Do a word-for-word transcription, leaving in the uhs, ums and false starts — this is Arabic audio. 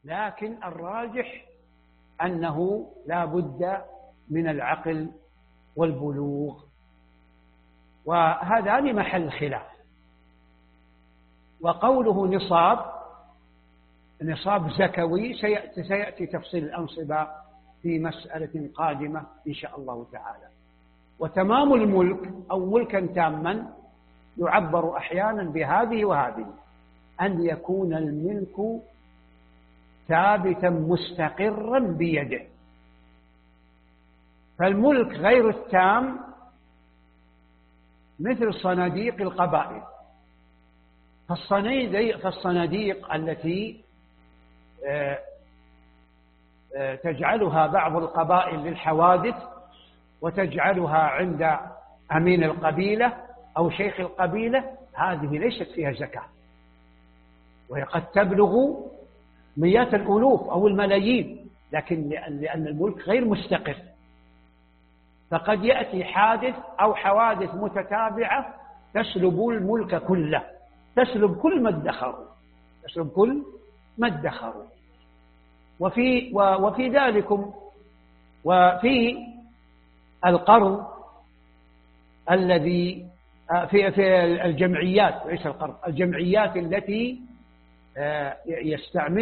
لكن الراجح أنه لا بد من العقل والبلوغ، وهذان محل خلاف. وقوله نصاب نصاب زكوي سيأتي, سيأتي تفصيل الأنصبة في مسألة قادمة إن شاء الله تعالى. وتمام الملك أو ملكا تاما يعبر أحيانا بهذه وهذه، أن يكون الملك ثابتا مستقرا بيده. فالملك غير التام مثل صناديق القبائل، فالصناديق التي تجعلها بعض القبائل للحوادث وتجعلها عند أمين القبيلة أو شيخ القبيلة، هذه ليست فيها زكاة، وهي قد تبلغ مئات الألوف أو الملايين، لكن لأن الملك غير مستقر، فقد يأتي حادث أو حوادث متتابعة تسلب الملك كله، تسلب كل ما ادخروا تسلب كل ما ادخروا. وفي وفي ذلكم وفي القرض الذي في في الجمعيات، ليس القرض، الجمعيات التي يستعمل